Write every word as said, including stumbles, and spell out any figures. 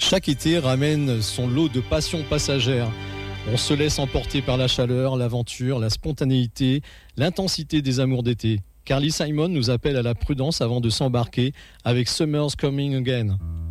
Chaque été ramène son lot de passions passagères. On se laisse emporter par la chaleur, l'aventure, la spontanéité, l'intensité des amours d'été. Carly Simon nous appelle à la prudence avant de s'embarquer avec Summer's Coming Again.